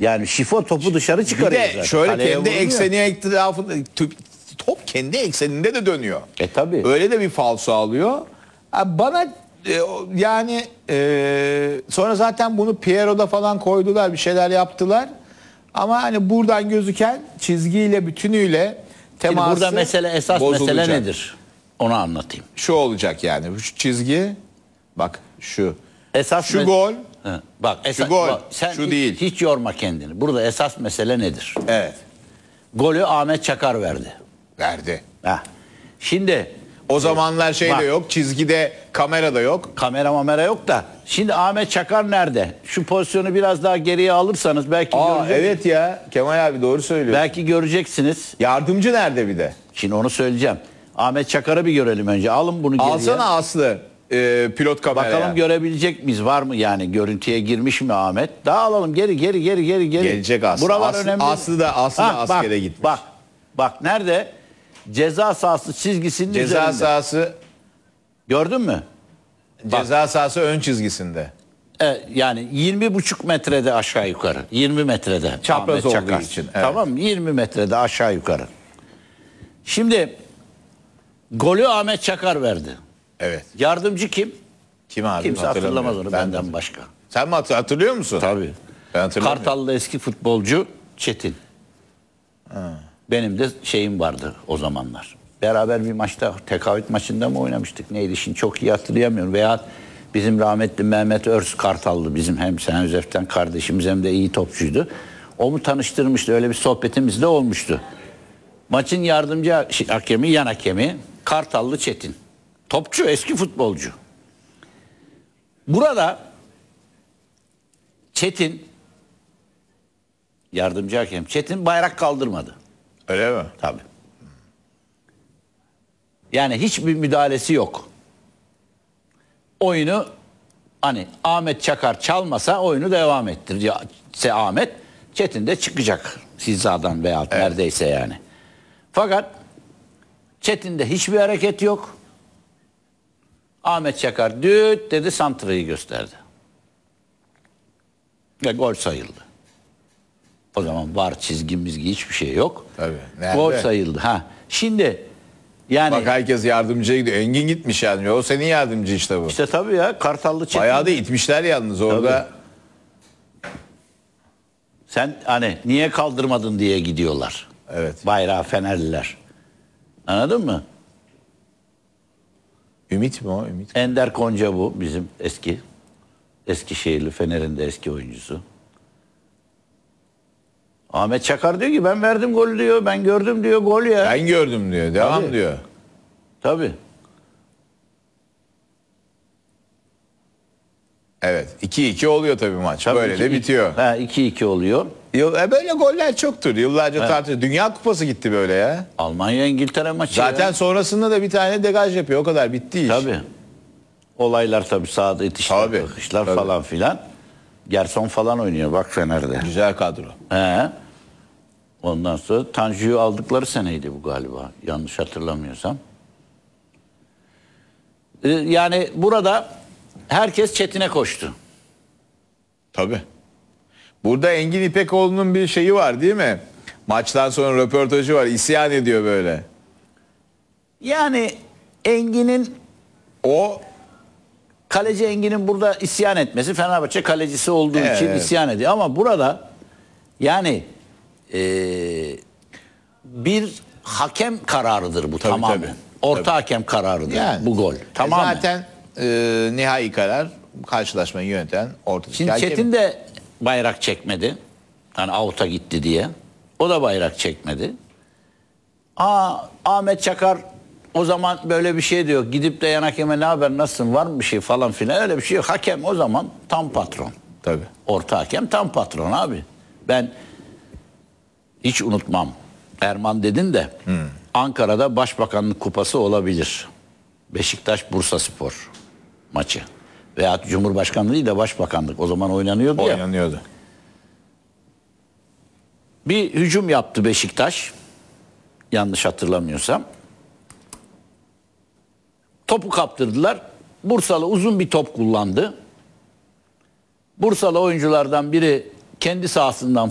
Yani şifo topu dışarı Bir çıkarıyor de zaten. şöyle Kaleye kendi vurmuyor. ekseni etrafında top kendi ekseninde de dönüyor. Tabii. Öyle de bir falso alıyor. Bana yani sonra zaten bunu Piero'da falan koydular, bir şeyler yaptılar. Ama hani buradan gözüken çizgiyle bütünüyle Şimdi teması burada esas bozulacak. mesele nedir? Onu anlatayım. Şu olacak yani, şu çizgi, bak şu. Esas Şu gol. He, bak esas gol, bak, sen şu değil. hiç yorma kendini. Burada esas mesele nedir? Evet. Golü Ahmet Çakar verdi. Verdi. Heh. Şimdi O zamanlar şey bak, de yok, çizgide kamera da yok. kamera yok da. Şimdi Ahmet Çakar nerede? Şu pozisyonu biraz daha geriye alırsanız belki Evet ya, Kemal abi doğru söylüyor. belki göreceksiniz. Yardımcı nerede bir de? Şimdi onu söyleyeceğim. Ahmet Çakar'ı bir görelim önce. Alın bunu geriye. Alsana Aslı pilot kameraya. Bakalım görebilecek miyiz? Var mı yani? Görüntüye girmiş mi Ahmet? Daha alalım geri. Gelecek Aslı. Buralar önemli. Aslı da askere gitmiş. Bak nerede? Ceza sahası çizgisinin Ceza üzerinde. sahası Gördün mü? ceza sahası ön çizgisinde. Yani 20,5 metrede aşağı yukarı. 20 metrede. Çapraz Ahmet olduğu Çakar. için, evet. Tamam mı? 20 metrede aşağı yukarı. Şimdi golü Ahmet Çakar verdi. Evet. Yardımcı kim? Kim abi? Kimse hatırlamaz onu Ben de benden başka. Sen mi hatırlıyor musun? Tabii. Ben hatırlamıyorum. Kartallı eski futbolcu Çetin. Benim de şeyim vardı o zamanlar. Beraber bir maçta, tekavüt maçında mı oynamıştık neydi şimdi çok iyi hatırlayamıyorum. Veya bizim rahmetli Mehmet Örs Kartallı, bizim hem Sen Özef'ten kardeşimiz hem de iyi topçuydu. O mu tanıştırmıştı, öyle bir sohbetimiz de olmuştu. Maçın yardımcı hakemi, yan hakemi Kartallı Çetin. Topçu, eski futbolcu. Burada Çetin, yardımcı hakem Çetin bayrak kaldırmadı. Öyle mi? Tabii. Yani hiçbir müdahalesi yok. Oyunu hani Ahmet Çakar çalmasa oyunu devam ettirirse Ahmet, Çetin de çıkacak hizadan veya neredeyse yani. Fakat Çetin'de hiçbir hareket yok. Ahmet Çakar düt dedi, santrayı gösterdi. Ve gol sayıldı. O zaman var çizgimiz hiçbir şey yok. Tabii. Nerede? Gol sayıldı. Şimdi yani Bak herkes yardımcıya gidiyor. Engin gitmiş yani. O senin yardımcı işte bu. işte tabii ya, Kartallı Çetin. Bayağı da itmişler yalnız orada. Sen hani niye kaldırmadın diye gidiyorlar. Evet. Bayrağı Fenerliler. Anladın mı? Ümit mi o? Ümit. Ender Konca bu bizim Eskişehirli, Fener'in de eski oyuncusu. Ahmet Çakar diyor ki ben verdim golü diyor. Ben gördüm diyor, gol ya. Ben gördüm diyor. Devam Tabii. diyor. Tabii. Evet. 2-2 oluyor tabii maç. Tabii Böyle de bitiyor. 2-2 oluyor. Böyle goller çoktur. Yıllarca tartışılıyor. Dünya Kupası gitti böyle ya. Almanya İngiltere maçı. Zaten ya. sonrasında da bir tane degaj yapıyor. O kadar bitti iş. Tabii. Olaylar tabii, sahada itişler, Tabii, kakışlar tabii. falan filan. Gerson falan oynuyor bak Fener'de. Güzel kadro. He. Ondan sonra Tanju'yu aldıkları seneydi bu galiba. Yanlış hatırlamıyorsam. Yani burada herkes Çetin'e koştu. Tabii. Burada Engin İpekoğlu'nun bir şeyi var değil mi? Maçtan sonra röportajı var. İsyan ediyor böyle. Yani Engin'in, O kaleci Engin'in burada isyan etmesi, Fenerbahçe kalecisi olduğu için Evet. isyan ediyor. Ama burada yani bir hakem kararıdır bu, tamamen. tabii. Orta Tabii. hakem kararıdır yani. bu gol. Tamamen. Zaten nihai karar karşılaşmayı yöneten ortadaki Şimdi hakem. Çetin de bayrak çekmedi. Hani out'a gitti diye. O da bayrak çekmedi. Ahmet Çakar o zaman böyle bir şey diyor. Gidip de yan hakeme ne haber, nasılsın, var mı bir şey falan filan, öyle bir şey yok. Hakem o zaman tam patron. Tabii. Orta hakem tam patron abi. Ben hiç unutmam. Erman dedin de Ankara'da Başbakanlık Kupası olabilir. Beşiktaş Bursaspor maçı. Veya Cumhurbaşkanlığı değil de Başbakanlık. O zaman oynanıyordu ya. Oynanıyordu. Bir hücum yaptı Beşiktaş. Yanlış hatırlamıyorsam. Topu kaptırdılar. Bursalı uzun bir top kullandı. Bursalı oyunculardan biri kendi sahasından